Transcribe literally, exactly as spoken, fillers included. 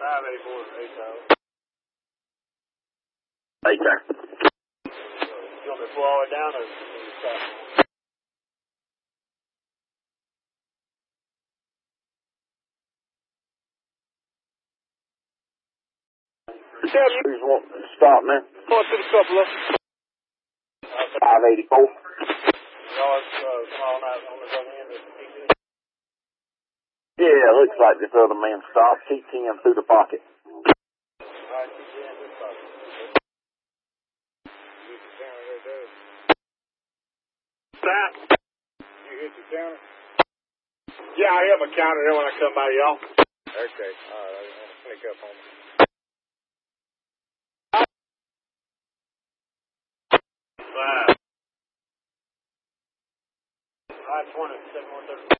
five eighty-four, eight thousand. Eight there. You want me to pull all the way down or can you stop? Tell you who's wanting to stop me. Going to the couple of five eighty-four. Y'all are uh, calling out on the other end of the T ten. Yeah, looks like this other man stopped. T ten through the pocket. Alright, T ten through the pocket. You hit the counter there, Dave. That? You hit the counter? Yeah, I hit my counter here when I come by, y'all. Okay, alright, I just want to sneak up on me. Five. Alright, twenty, seven, one thirty.